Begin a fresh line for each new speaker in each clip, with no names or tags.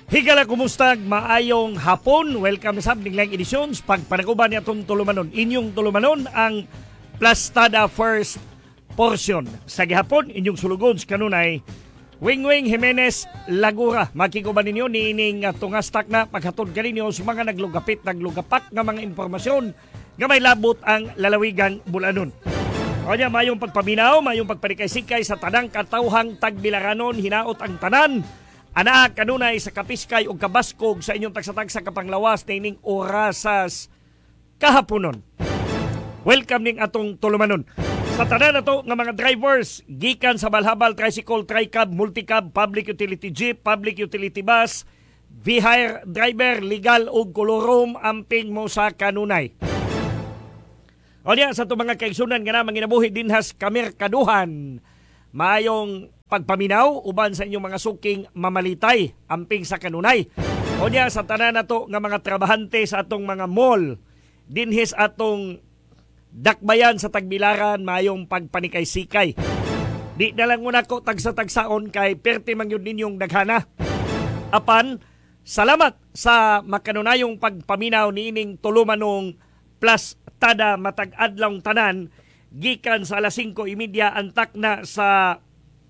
Higala kumusta maayong hapon. Welcome sa Ninglang Editions. Pagpanaguban niya itong tulumanon. Inyong tulumanon ang Plastada First portion. Sa gihapon, inyong sulugon kanunay Wingwing Jimenez Lagura. Makikuban ninyo ni ining tungastak na paghatod ka ninyo sa mga naglugapak nga mga impormasyon nga may labot ang lalawigang Bulanon. O niya, mayong pagpaminaw, mayong pagparikay-sikay sa tanang katawhang tagbilaranon, hinaot ang tanan. Ana kanunay sa kapiskay o kabaskog sa inyong tagsa-tagsa kapanglawas na ining orasas kahaponon. Welcome ning atong tulumanon. Sa tanan na to nga mga drivers, gikan sa balhabal, tricycle, tricab, multicab, public utility jeep, public utility bus, V-hire driver, legal o kolorom, amping mo sa kanunay. O niya, sa itong mga kaigsunan nga namang ginabuhi dinhas kamerkaduhan, mayong pagpaminaw uban sa inyong mga suking mamalitay amping sa kanunay. O niya, sa tanan na to nga mga trabahante sa atong mga mall, dinhis atong dakbayan sa Tagbilaran, mayong pagpanikay-sikay. Di na lang muna ko tagsa-tagsaon kay perti man yun ninyong daghana. Apan, salamat sa makanunayong pagpaminaw ni ining tulumanong Plastada matag adlong tanan, gikan sa alas 5:30 antak na sa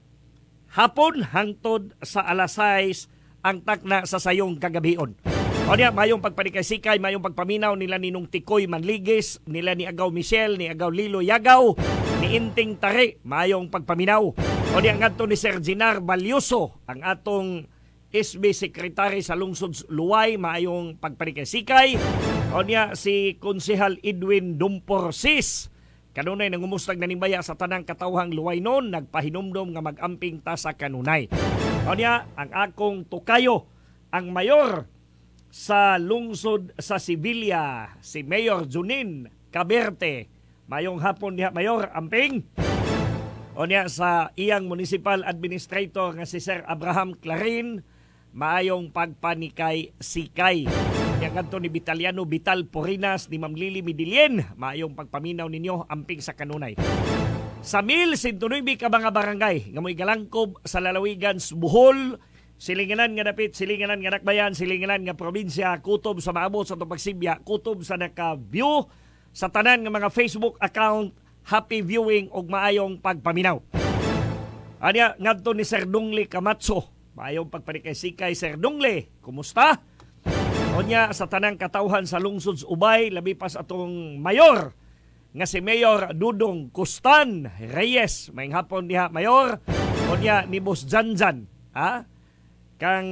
hapon hangtod sa alas 6 ang takna sa sayong kagabion. O niya, mayong pagpanikay-sikay, mayong pagpaminaw nila ni Nung Tikoy Manligis, nila ni Agaw Michelle, ni Agaw Lilo Yagaw, ni Inting Tare, mayong pagpaminaw. O niya, ang ato ni Sir Ginar Balyoso, ang atong SB Secretary sa Lungsod Luway, mayong pagpanikay-sikay. O niya, si Konsehal Edwin Dumporsis, kanunay nangumustag na nimbaya sa tanang katawhang Luway noon, nagpahinumdom nga magamping ta sa kanunay. O niya, ang akong tukayo, ang mayor sa lungsod sa Sibilia, si Mayor Junin Caberte. Mayong hapon niya, Mayor, amping. O niya, sa iyang municipal administrator nga si Sir Abraham Clarin, maayong pagpanikay-sikay. Yang kanto ni Vitaliano Vital Porinas, ni Ma'am Lily Midilien, maayong pagpaminaw ninyo amping sa kanunay. Sa 1,109 ka mga barangay, nga mo'y galangkob sa lalawigan Bohol, silinganan nga dapit, silinganan nga nakbayan, silinganan nga probinsya, kutob sa maabot sa Tupagsibya, kutob sa naka-view, sa tanan nga mga Facebook account, happy viewing og maayong pagpaminaw. Anya, ngadto ni Sir Dungli Camatso, maayong pagpanikay-sikay. Sir Dungli, kumusta? O niya, sa tanang katawhan sa lungsod Ubay, labi pas atong mayor nga si Mayor Dudong Kustan Reyes. May hapon niya, Mayor. O niya, ni Boss Janjan, ha? Kang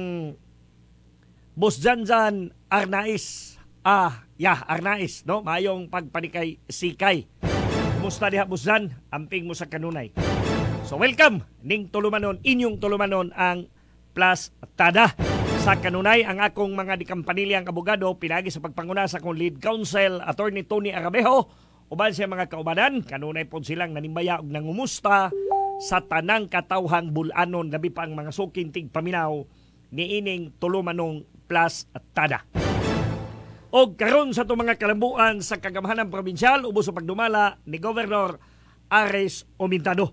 Boss Janjan Arnaiz. Arnaiz, no? Mayong pagpanikay-sikay. Kumusta diha, Boss Jan? Amping mo sa kanunay. So welcome ning tulumanon, inyong tulumanon ang Plastada. Sa kanunay, ang akong mga dikampanilyang abogado, pinagi sa pagpanguna sa akong lead counsel, Attorney Tony Arabejo, uban siya mga kaubanan, kanunay po silang nanimbaya og nangumusta sa tanang katawhang Bulanon, labi pa ang mga suking tigpaminaw ni ining tulumanong Plastada. Og karon sa itong mga kalambuan sa kagamahanan probinsyal, ubos sa pagdumala ni Governor Ares Omintado.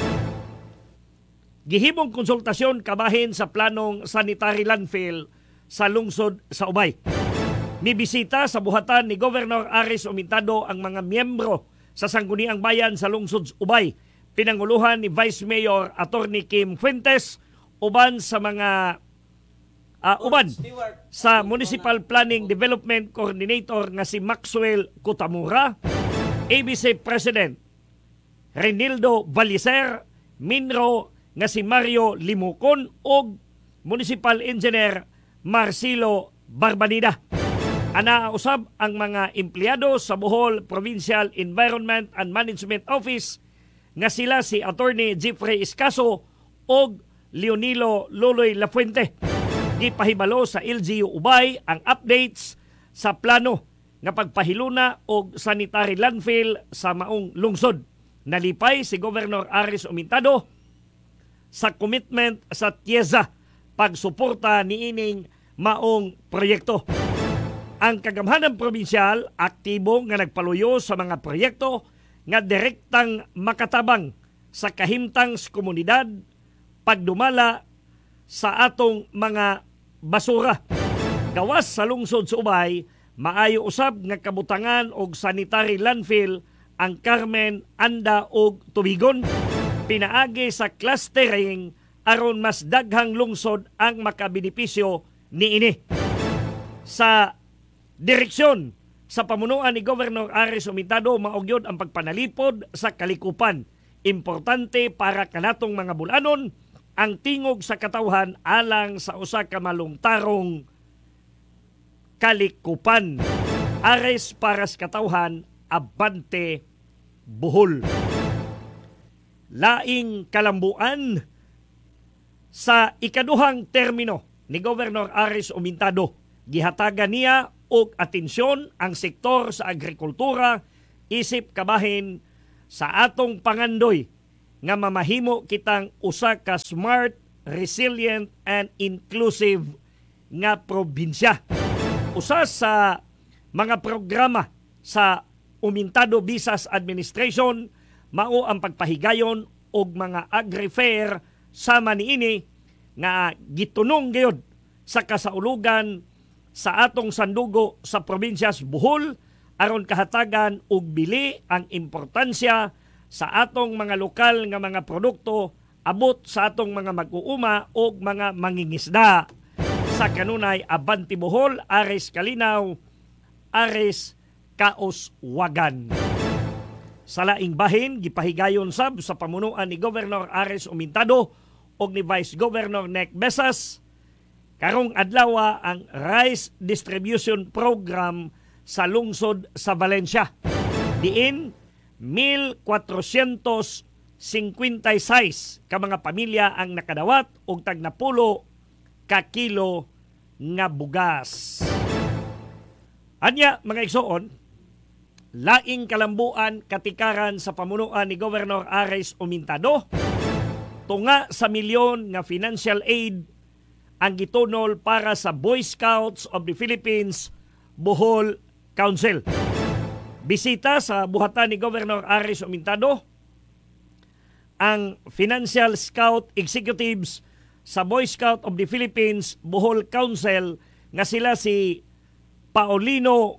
Gihimong konsultasyon kabahin sa planong sanitary landfill sa lungsod sa Ubay. Mibisita sa buhatan ni Governor Ares Omintado ang mga miyembro sa Sangguniang Bayan sa lungsod Ubay. Pinanguluhan ni Vice Mayor Attorney Kim Fuentes uban sa mga sa Municipal Planning Development Coordinator nga si Maxwell Kutamura, ABC President Renildo Vallicer, Minro nga si Mario Limukon o Municipal Engineer Marcelo Barbanida. Ana usab ang mga empleyado sa Bohol Provincial Environment and Management Office nga sila si Attorney Jeffrey Escaso o Leonilo Loloy Lafuente. Gipahibalo sa LGU Ubay ang updates sa plano nga pagpahiluna og sanitary landfill sa maong lungsod. Nalipay si Governor Ares Omintado sa commitment sa TIEZA pagsuporta ni ining maong proyekto. Ang kagamhanan probinsyal aktibo nga nagpaluyo sa mga proyekto nga direktang makatabang sa kahimtang komunidad pagdumala sa atong mga basura. Gawas sa lungsod sa Ubay, maayo usab nga kabutangan og sanitary landfill ang Carmen, Anda ug Tubigon. Pinaagi sa clustering aron mas daghang lungsod ang makabenepisyo niini. Sa direksyon sa pamunuan ni Governor Aris Humintado, maugyod ang pagpanalipod sa kalikupan. Importante para kanatong mga bulanon ang tingog sa katawhan alang sa usa ka malungtarong kalikupan. Ares para sa katawhan, abante Bohol. Laing kalambuan sa ikaduhang termino ni Governor Aris Humintado. Gihatagan niya og atensyon ang sektor sa agrikultura isip kabahin sa atong pangandoy nga mamahimo kitang usa ka smart, resilient, and inclusive nga probinsya. Usa sa mga programa sa Humintado Visas Administration mao ang pagpahigayon og mga agri-fair sama niini nga gitunong gayud sa kasaulugan sa atong sandugo sa probinsyas Bohol aron kahatagan og bili ang importansya sa atong mga lokal nga mga produkto abot sa atong mga mag-uuma o mga mangingisda. Sa kanunay, abante Bohol, Ares Kalinaw, Ares Kauswagan. Sa laing bahin, gipahigayon sab sa pamunuan ni Governor Ares Humintado o ni Vice Governor Nick Besas karong adlaw ang Rice Distribution Program sa lungsod sa Valencia. Diin, 1,456 ka mga pamilya ang nakadawat og tagnapulo ka kilo nga bugas. Anya mga igsoon, laing kalambuan katikaran sa pamunuan ni Governor Ares Humintado. Tunga sa milyon nga financial aid ang gitunol para sa Boy Scouts of the Philippines Bohol Council. Bisita sa buhatan ni Governor Ares Humintado ang Financial Scout Executives sa Boy Scout of the Philippines Bohol Council nga sila si Paulinho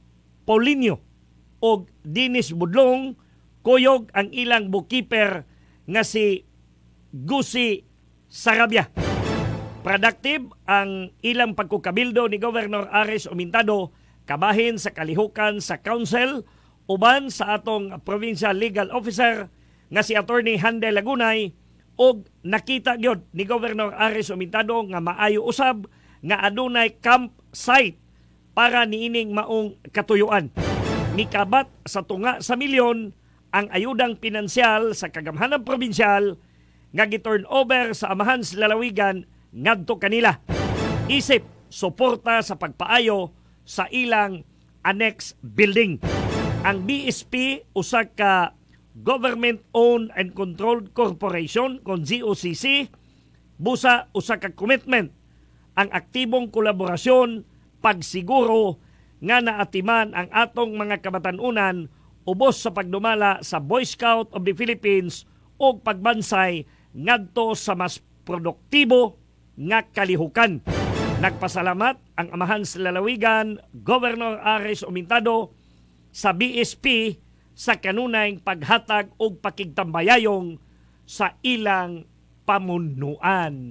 o Dinis Budlong, kuyog ang ilang bookkeeper nga si Gusi Sarabia. Productive ang ilang pagkukabildo ni Governor Ares Humintado kabahin sa kalihukan sa council uban sa atong provincial legal officer nga si Attorney Hande Lagunay og nakita gyud ni Governor Ares Humintado nga maayo usab nga adunay campsite para niining maong katuyuan. Nikabat sa tunga sa milyon ang ayudang pinansyal sa kagamhanang probinsyal nga giturn over sa Amahan sa Lalawigan ngadto kanila. Isip suporta sa pagpaayo sa ilang annex building. Ang BSP usa ka government-owned and controlled corporation kon GOCC, busa usa ka commitment ang aktibong kolaborasyon pagsiguro nga naatiman ang atong mga kabatanunan ubos sa pagdumala sa Boy Scout of the Philippines o pagbansay ngadto sa mas produktibo nga kalihukan. Nagpasalamat ang Amahan sa Lalawigan, Governor Ares Humintado sa BSP sa kanunayng paghatag og pakigtambayayong sa ilang pamunuan.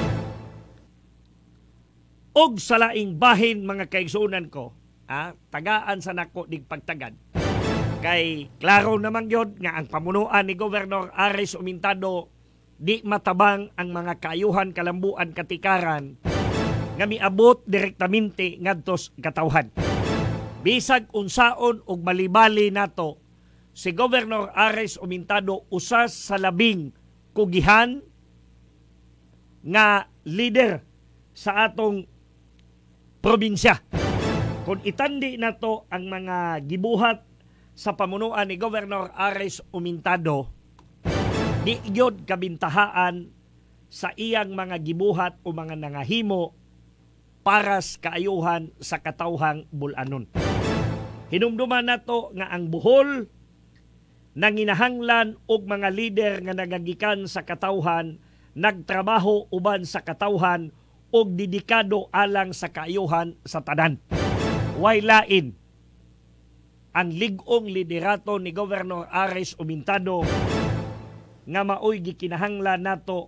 Og sa laing bahin mga kaigsunan ko, tagaan sa nako dig pagtagad. Kay klaro naman yun nga ang pamunuan ni Governor Ares Humintado di matabang ang mga kaayuhan kalambuan katikaran nga miabot direktamente ngadtos katawhan. Bisag unsaon og malibali nato, si Governor Ares Humintado usas sa labing kugihan nga leader sa atong probinsya. Kung itandi nato ang mga gibuhat sa pamunuan ni Governor Ares Humintado, di gyud kabintahaan sa iyang mga gibuhat o mga nangahimo para sa kaayuhan sa katawhang bulanon. Hinumduman nato nga ang Bohol nanginahanglan og mga lider nga nagagikan sa katawhan, nagtrabaho uban sa katawhan og dedikado alang sa kaayuhan sa tanan. Way lain ang ligong liderato ni Governor Ares Umintado nga maoy gikinahanglan nato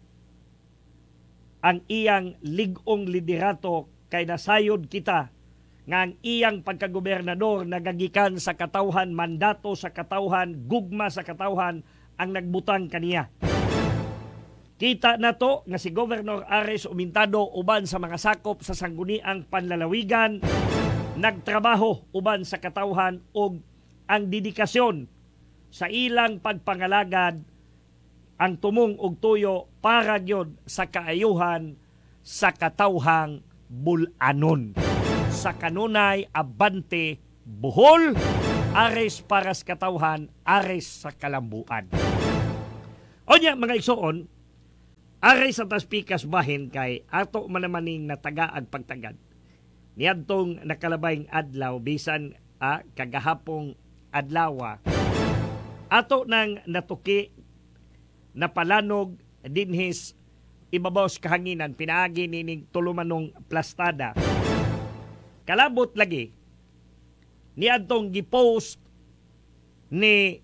ang iyang ligong liderato kay nasayod kita nga ang iyang pagkagobernador nagagikan sa katawhan, mandato sa katawhan, gugma sa katawhan ang nagbutang kaniya. Kita nato nga si Governor Ares Umintado uban sa mga sakop sa sangguniang panlalawigan nagtrabaho uban sa katawhan og ang dedikasyon sa ilang pagpangalagad ang tumong og tuyo para gyud sa kaayuhan sa katawhang bulanon. Sa kanunay abante buhol, ares para sa katawhan, ares sa kalambuan. Onya mga igsoon, ares sa taspikas bahin kay ato man namaning natagaag pagtagad. Niadtong nakalabayng adlaw bisan kagahapong adlawa ato nang natuki na palanog dinhis ibabaw sa kahanginan pinaagi nining tulumanong plastada. Kalabot lagi niadtong gipost ni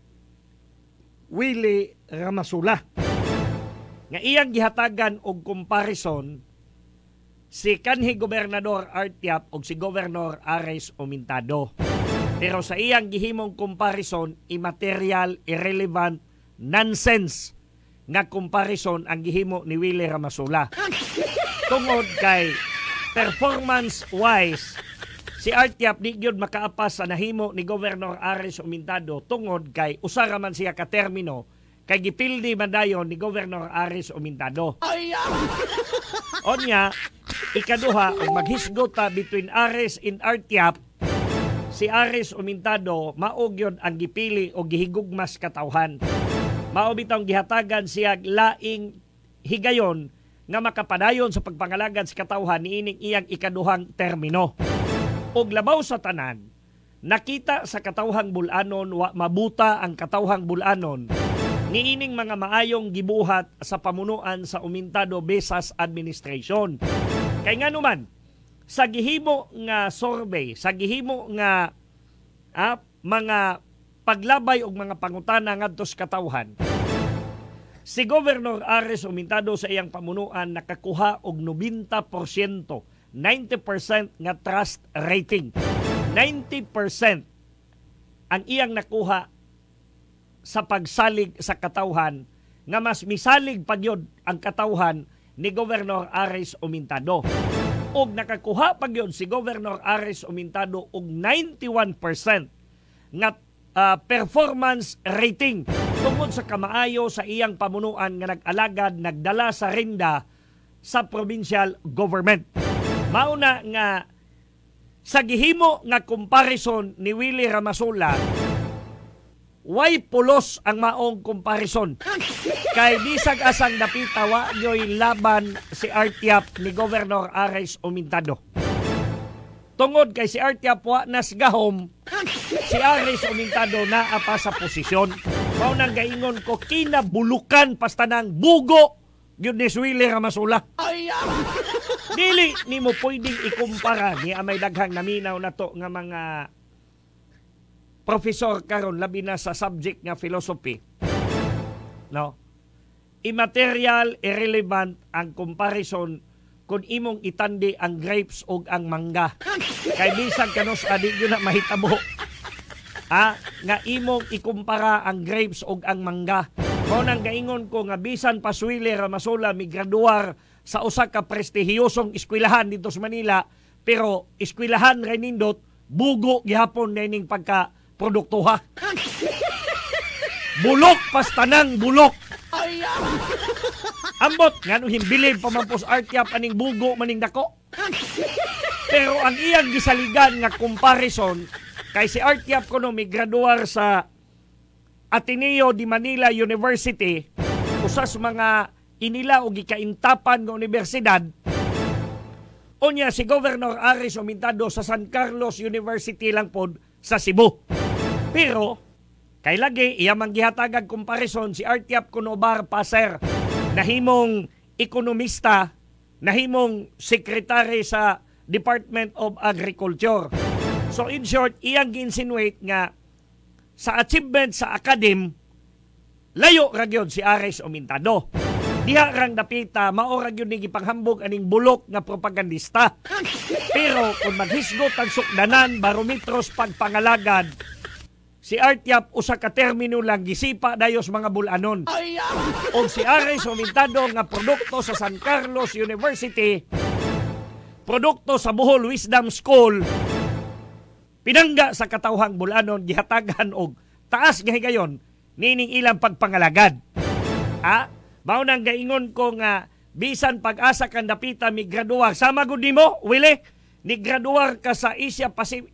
Willie Ramasula nga iyang gihatagan og comparison si kanhi Gobernador Artiap o si Governor Ares Umintado. Pero sa iyang gihimong comparison, immaterial, irrelevant, nonsense nga comparison ang gihimo ni Willie Ramasula. Tungod kay performance-wise, si Artiap di gyud makaapas sa nahimo ni Governor Ares Umintado tungod kay usara man siya ka termino kay gipildi man dayon ni Governor Ares Umintado. Onya, ikaduha, og maghisgota between Ares and Artiap, si Ares Umintado maog yun ang gipili o gihigugmas katawhan. Mao bitong gihatagan siya laing higayon nga makapadayon sa pagpangalagad sa katawhan niining iyang ikaduhang termino. Og labaw sa tanan, nakita sa katawhang bulanon wa mabuta ang katawhang bulanon niining mga maayong gibuhat sa pamunuan sa Umintado Besas Administration. Kay nga naman, sa gihimo nga survey, sa gihimo nga mga paglabay og mga pangutana ngadto sa katawhan, si Governor Ares Umintado sa iyang pamunuan nakakuha og 90%, 90% nga trust rating. 90% ang iyang nakuha sa pagsalig sa katawhan nga mas misalig pa gyud ang katawhan ni Governor Ares Umintado. Og nakakuha pa gyud si Governor Ares Umintado og 91% nga performance rating tungod sa kamaayo sa iyang pamunuan nga nag-alagad, nagdala sa rinda sa provincial government. Mauna nga sa gihimo nga comparison ni Willie Ramasula, way pulos ang maong comparison. Kay bisag asang napita wa nyo'y laban si Artiap ni Governor Ares Umintado. Tungod kay si Artiap wa nas gahom, si Ares Umintado naa pa sa posisyon. Mao nang gaingon ko kinabulukan pastanang bugo gyud ni Willie Ramasula. Dili nimo pwedeng ikumpara ni amay daghang naminaw nato nga mga professor karon labi na sa subject nga philosophy. No? Immaterial, irrelevant ang comparison kung imong itandi ang grapes o ang mangga. Kay bisan kanos adi yun na mahitabo. Nga imong ikumpara ang grapes o ang mangga. Mao nang gaingon ko nga bisan pa Willie Ramasula migraduar sa usa ka prestihiyosong eskwelahan dito sa Manila, pero eskwelahan ray nindot bugo gihapon ning pagka produktuha. Bulok pastanang bulok. Ambot nga nung himbilib pamampos Artiap aning bugo maning dako. Pero ang iyang gisaligan nga comparison kay si Artiap kuno migraduar sa Ateneo de Manila University, usas mga inila o gikaintapan nga universidad. Unya si Governor Ares Umintado sa San Carlos University lang pod sa Cebu. Pero kay lagi iya man gihatagag comparison si Artiap kuno bar paser nahimong ekonomista nahimong secretary sa Department of Agriculture. So in short, iyang ginsinuate nga sa achievement sa academe, layo ra gyud si Ares Omentado. Diha rang napita, mao ra gyud ni gipanghambog aning bulok nga propagandista. Pero kung maghisgot ang sukdanan, barometros pagpangalagad, si Artyap usa ka termino lang gisipa dayos mga bulanon. O si Ares Omentado nga produkto sa San Carlos University, produkto sa Bohol Wisdom School, pinangga sa katawhang bulanon, gihatagan og taas nga higayon nining ilang pagpangalagad. Mao nang gaingon ko nga bisan pag-asa kang dapita mi graduar. Sama gud nimo, Willie, ni graduar ka sa Asia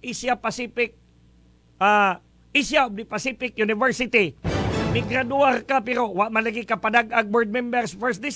of the Pacific University. Ni graduar ka pero wa man lagi ka padag-ag board members first